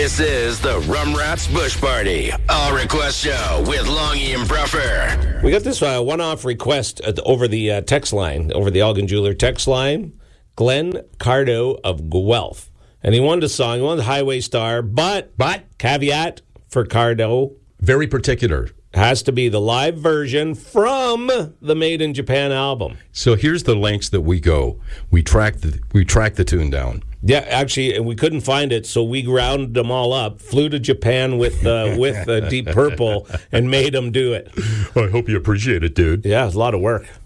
This is the Rum Rats Bush Party, All Request Show with Longy and Bruffer. We got this one-off request over the text line, over the Elgin Jeweler text line. Glenn Cardo of Guelph. And he wanted a song, he wanted Highway Star, but caveat for Cardo. Very particular. Has to be the live version from the Made in Japan album. So here's the lengths that we go. We track the tune down. Yeah, actually, we couldn't find it, so we ground them all up, flew to Japan with Deep Purple, and made them do it. I hope you appreciate it, dude. Yeah, it's a lot of work.